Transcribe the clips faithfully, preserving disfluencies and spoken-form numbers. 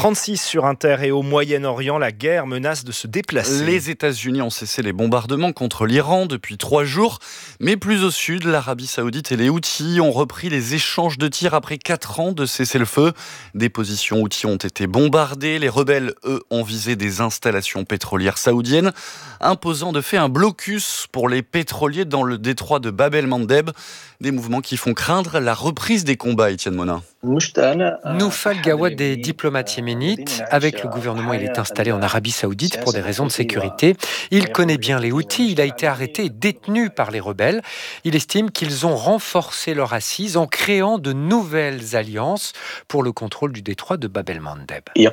trente-six sur Inter et au Moyen-Orient, la guerre menace de se déplacer. Les États-Unis ont cessé les bombardements contre l'Iran depuis trois jours, mais plus au sud, l'Arabie Saoudite et les Houthis ont repris les échanges de tirs après quatre ans de cessez-le-feu. Des positions Houthis ont été bombardées, les rebelles, eux, ont visé des installations pétrolières saoudiennes, imposant de fait un blocus pour les pétroliers dans le détroit de Bab el-Mandeb, des mouvements qui font craindre la reprise des combats, Étienne Monin. Noufal Gawad est diplomate yéménite. Avec le gouvernement, il est installé en Arabie Saoudite pour des raisons de sécurité. Il connaît bien les Houthis. Il a été arrêté et détenu par les rebelles. Il estime qu'ils ont renforcé leur assise en créant de nouvelles alliances pour le contrôle du détroit de Bab el-Mandeb. Les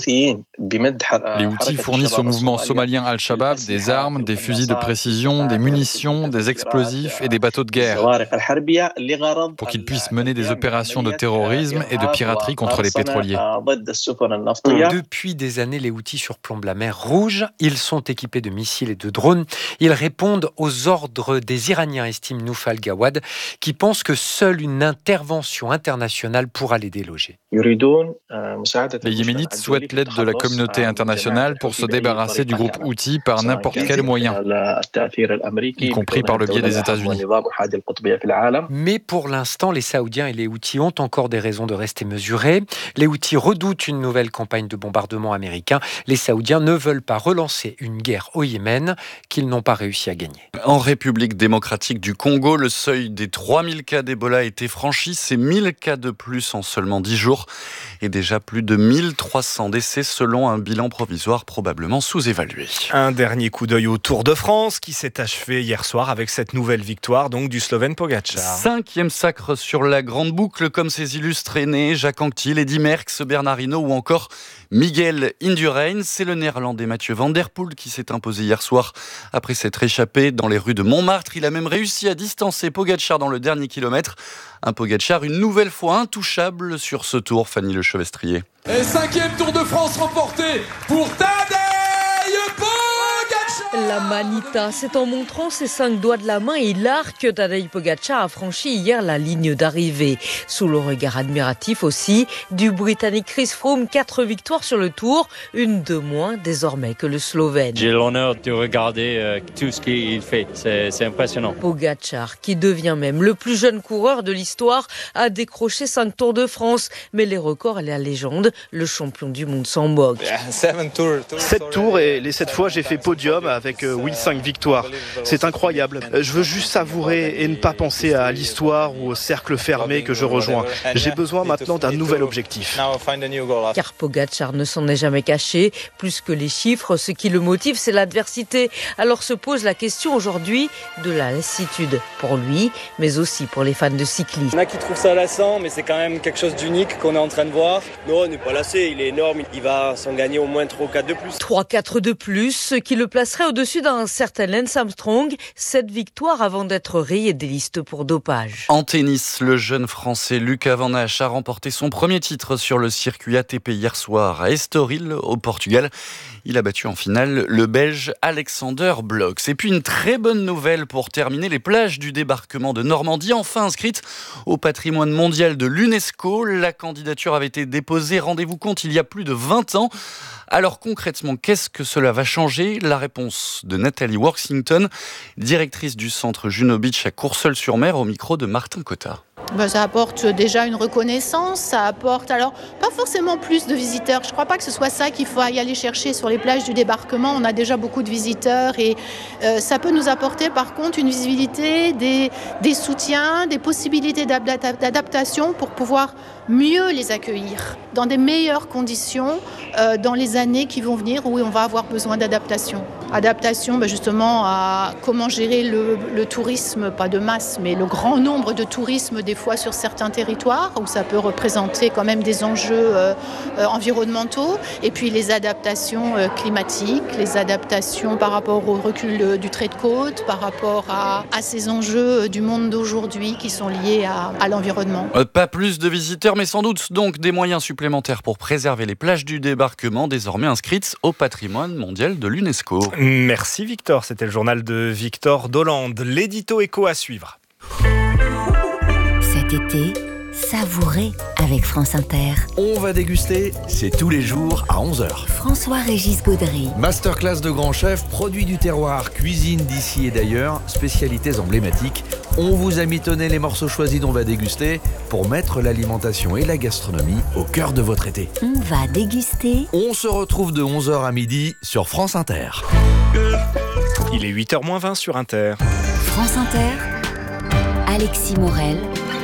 Houthis fournissent au mouvement somalien Al-Shabaab des armes, des fusils de précision, des munitions, des explosifs et des bateaux de guerre pour qu'ils puissent mener des opérations de terrorisme et de piraterie contre les pétroliers. Depuis des années, les Houthis surplombent la mer Rouge. Ils sont équipés de missiles et de drones. Ils répondent aux ordres des Iraniens, estime Noufal Gawad, qui pense que seule une intervention internationale pourra les déloger. Les Yéménites souhaitent l'aide de la communauté internationale pour se débarrasser du groupe Houthi par n'importe quel moyen, y compris par le biais des États-Unis. Mais pour l'instant, les Saoudiens et les Houthis ont encore des raisons de rester mesurés. Les Houthis redoutent une nouvelle campagne de bombardement américain. Les Saoudiens ne veulent pas relancer une guerre au Yémen qu'ils n'ont pas réussi à gagner. En République démocratique du Congo, le seuil des trois mille cas d'Ebola a été franchi. C'est mille cas de plus en seulement dix jours et déjà plus de mille trois cents décès selon un bilan provisoire probablement sous-évalué. Un dernier coup d'œil au Tour de France qui s'est achevé hier soir avec cette nouvelle victoire donc du Slovène Pogačar. Cinquième sacre sur la grande boucle comme ses illustres aînés Jacques Anquetil, Eddy Merckx, Bernard Hinault ou encore Miguel Indurain. C'est le néerlandais Mathieu Van Der Poel qui s'est imposé hier soir après s'être échappé dans les rues de Montmartre. Il a même réussi à distancer Pogačar dans le dernier kilomètre. Un Pogačar une nouvelle fois intouchable sur ce tour, Fanny Le Chevestrier. Et cinquième Tour de France remporté pour Tadej Pogačar. La Manita, c'est en montrant ses cinq doigts de la main et l'arc que Tadej Pogačar a franchi hier la ligne d'arrivée. Sous le regard admiratif aussi du Britannique Chris Froome, quatre victoires sur le Tour, une de moins désormais que le Slovène. J'ai l'honneur de regarder euh, tout ce qu'il fait, c'est, c'est impressionnant. Pogačar, qui devient même le plus jeune coureur de l'histoire, a décroché cinq Tours de France, mais les records et la légende, le champion du monde s'en moque. Sept tours et les sept fois j'ai fait podium avec euh, oui cinq victoires. C'est incroyable. Euh, je veux juste savourer et ne pas penser à l'histoire ou au cercle fermé que je rejoins. J'ai besoin maintenant d'un nouvel objectif. Car Pogačar ne s'en est jamais caché. Plus que les chiffres, ce qui le motive, c'est l'adversité. Alors se pose la question aujourd'hui de la lassitude pour lui, mais aussi pour les fans de cyclisme. Il y en a qui trouvent ça lassant, mais c'est quand même quelque chose d'unique qu'on est en train de voir. Non, on n'est pas lassé, il est énorme. Il va s'en gagner au moins trois ou quatre de plus. trois quatre de plus, ce qui le placerait au-dessus d'un certain Lance Armstrong. Cette victoire avant d'être rayé des listes pour dopage. En tennis, le jeune français Lucas Van Hache a remporté son premier titre sur le circuit A T P hier soir à Estoril, au Portugal. Il a battu en finale le Belge Alexander Blox. Et puis une très bonne nouvelle pour terminer, les plages du débarquement de Normandie, enfin inscrites au patrimoine mondial de l'UNESCO. La candidature avait été déposée, rendez-vous compte, il y a plus de vingt ans. Alors concrètement, qu'est-ce que cela va changer ? La réponse de Nathalie Worthington, directrice du centre Juno Beach à Courseulles-sur-Mer, au micro de Martin Cotta. Ben, ça apporte déjà une reconnaissance, ça apporte alors pas forcément plus de visiteurs. Je ne crois pas que ce soit ça qu'il faut y aller chercher sur les plages du débarquement. On a déjà beaucoup de visiteurs et euh, ça peut nous apporter par contre une visibilité, des, des soutiens, des possibilités d'adaptation pour pouvoir mieux les accueillir dans des meilleures conditions euh, dans les années qui vont venir où on va avoir besoin d'adaptation. Adaptation ben justement à comment gérer le, le tourisme, pas de masse, mais le grand nombre de tourisme des fois sur certains territoires où ça peut représenter quand même des enjeux euh, euh, environnementaux et puis les adaptations euh, climatiques, les adaptations par rapport au recul euh, du trait de côte, par rapport à, à ces enjeux euh, du monde d'aujourd'hui qui sont liés à, à l'environnement. Euh, pas plus de visiteurs, mais sans doute donc des moyens supplémentaires pour préserver les plages du débarquement désormais inscrites au patrimoine mondial de l'UNESCO. Merci Victor, c'était le journal de Victor Dolande. L'édito éco à suivre. Cet été, Savourez avec France Inter. On va déguster, c'est tous les jours à onze heures. François-Régis Gaudry. Masterclass de grands chefs, produits du terroir, cuisine d'ici et d'ailleurs, spécialités emblématiques. On vous a mitonné les morceaux choisis dont on va déguster pour mettre l'alimentation et la gastronomie au cœur de votre été. On va déguster. On se retrouve de onze heures à midi sur France Inter. Il est huit heures moins vingt sur Inter. France Inter, Alexis Morel,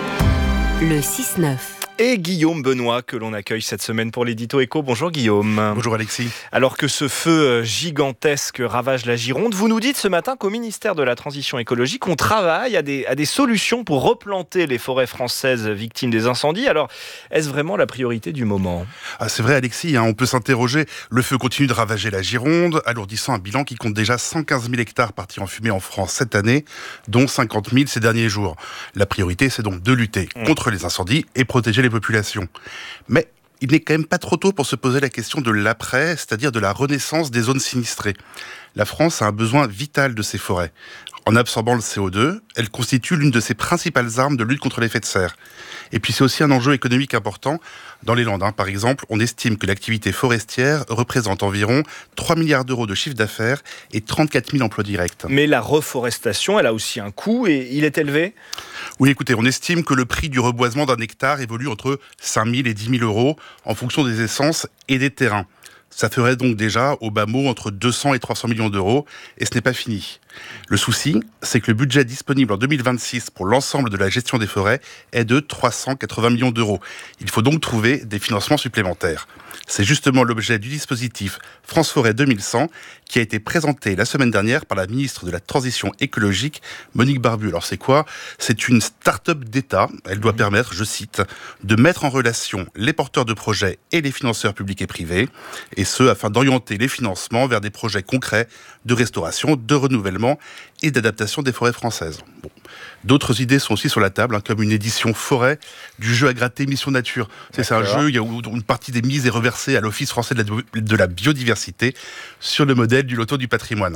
le six neuf. Et Guillaume Benoît, que l'on accueille cette semaine pour l'édito éco. Bonjour Guillaume. Bonjour Alexis. Alors que ce feu gigantesque ravage la Gironde, vous nous dites ce matin qu'au ministère de la Transition écologique, on travaille à des, à des solutions pour replanter les forêts françaises victimes des incendies. Alors, est-ce vraiment la priorité du moment ? Ah, c'est vrai Alexis, hein, on peut s'interroger. Le feu continue de ravager la Gironde, alourdissant un bilan qui compte déjà cent quinze mille hectares partis en fumée en France cette année, dont cinquante mille ces derniers jours. La priorité, c'est donc de lutter mmh. contre les incendies et protéger les populations. Mais il n'est quand même pas trop tôt pour se poser la question de l'après, c'est-à-dire de la renaissance des zones sinistrées. La France a un besoin vital de ces forêts. En absorbant le C O deux, elle constitue l'une de ses principales armes de lutte contre l'effet de serre. Et puis c'est aussi un enjeu économique important. Dans les Landes, hein, par exemple, on estime que l'activité forestière représente environ trois milliards d'euros de chiffre d'affaires et trente-quatre mille emplois directs. Mais la reforestation, elle a aussi un coût et il est élevé ? Oui, écoutez, on estime que le prix du reboisement d'un hectare évolue entre cinq mille et dix mille euros en fonction des essences et des terrains. Ça ferait donc déjà, au bas mot, entre deux cents et trois cents millions d'euros, et ce n'est pas fini. Le souci, c'est que le budget disponible en deux mille vingt-six pour l'ensemble de la gestion des forêts est de trois cent quatre-vingts millions d'euros. Il faut donc trouver des financements supplémentaires. C'est justement l'objet du dispositif France Forêt deux mille cent qui a été présenté la semaine dernière par la ministre de la Transition écologique, Monique Barbu. Alors c'est quoi ? C'est une start-up d'État. Elle doit permettre, je cite, de mettre en relation les porteurs de projets et les financeurs publics et privés, et ce, afin d'orienter les financements vers des projets concrets de restauration, de renouvellement et d'adaptation des forêts françaises. Bon. D'autres idées sont aussi sur la table, hein, comme une édition forêt du jeu à gratter Mission Nature. C'est, c'est un jeu où une partie des mises est reversée à l'Office français de la, de la biodiversité sur le modèle du loto du patrimoine.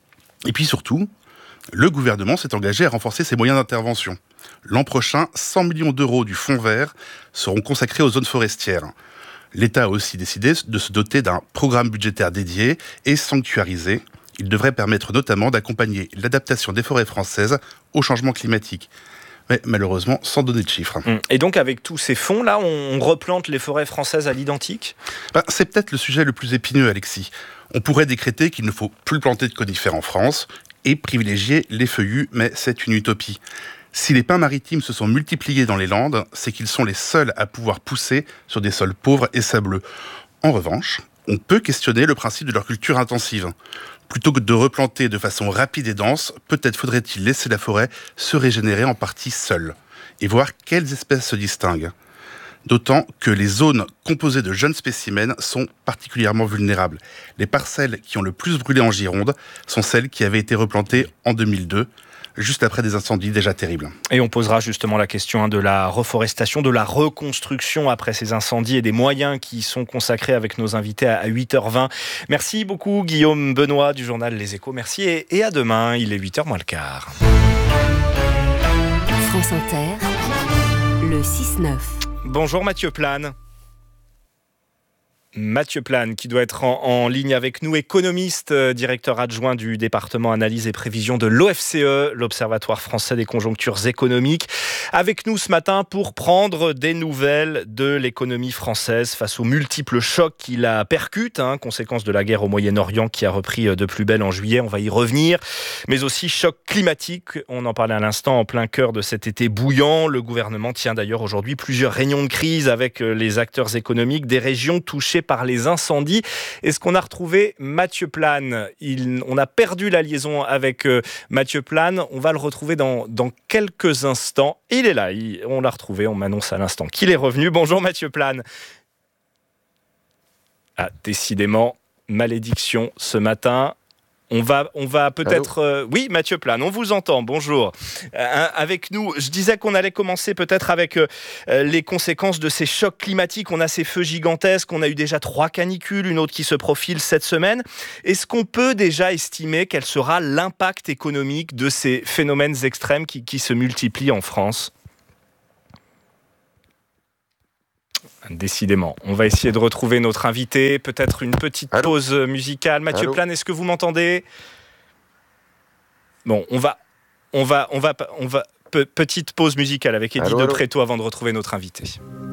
Et puis surtout, le gouvernement s'est engagé à renforcer ses moyens d'intervention. L'an prochain, cent millions d'euros du fonds vert seront consacrés aux zones forestières. L'État a aussi décidé de se doter d'un programme budgétaire dédié et sanctuarisé. Il devrait permettre notamment d'accompagner l'adaptation des forêts françaises au changement climatique. Mais malheureusement, sans donner de chiffres. Et donc, avec tous ces fonds-là, on replante les forêts françaises à l'identique ? ben, C'est peut-être le sujet le plus épineux, Alexis. On pourrait décréter qu'il ne faut plus planter de conifères en France et privilégier les feuillus, mais c'est une utopie. Si les pins maritimes se sont multipliés dans les Landes, c'est qu'ils sont les seuls à pouvoir pousser sur des sols pauvres et sableux. En revanche, on peut questionner le principe de leur culture intensive. Plutôt que de replanter de façon rapide et dense, peut-être faudrait-il laisser la forêt se régénérer en partie seule et voir quelles espèces se distinguent. D'autant que les zones composées de jeunes spécimens sont particulièrement vulnérables. Les parcelles qui ont le plus brûlé en Gironde sont celles qui avaient été replantées en deux mille deux, juste après des incendies déjà terribles. Et on posera justement la question de la reforestation, de la reconstruction après ces incendies et des moyens qui sont consacrés avec nos invités à huit heures vingt. Merci beaucoup Guillaume Benoît du journal Les Échos. Merci et, et à demain, il est huit heures moins le quart. France Inter, le six neuf. Bonjour Mathieu Plane. Mathieu Plane, qui doit être en, en ligne avec nous, économiste, euh, directeur adjoint du département analyse et prévision de l'O F C E, l'Observatoire français des conjonctures économiques, avec nous ce matin pour prendre des nouvelles de l'économie française face aux multiples chocs qui la percutent, hein, conséquence de la guerre au Moyen-Orient qui a repris de plus belle en juillet, on va y revenir, mais aussi choc climatique, on en parlait à l'instant en plein cœur de cet été bouillant. Le gouvernement tient d'ailleurs aujourd'hui plusieurs réunions de crise avec les acteurs économiques des régions touchées par les incendies. Est-ce qu'on a retrouvé Mathieu Plane ? Il, on a perdu la liaison avec euh, Mathieu Plane. On va le retrouver dans, dans quelques instants. Il est là, il, on l'a retrouvé. On m'annonce à l'instant qu'il est revenu. Bonjour Mathieu Plane. Ah, décidément, malédiction ce matin. On va, on va peut-être... Euh, oui, Mathieu Plane, on vous entend, bonjour. Euh, avec nous, je disais qu'on allait commencer peut-être avec euh, les conséquences de ces chocs climatiques. On a ces feux gigantesques, on a eu déjà trois canicules, une autre qui se profile cette semaine. Est-ce qu'on peut déjà estimer quel sera l'impact économique de ces phénomènes extrêmes qui, qui se multiplient en France ? Décidément. On va essayer de retrouver notre invité. Peut-être une petite Allô pause musicale. Mathieu Allô Plane, est-ce que vous m'entendez ? Bon, on va, on va, on va, on va. Pe- petite pause musicale avec Eddie de Préto avant de retrouver notre invité.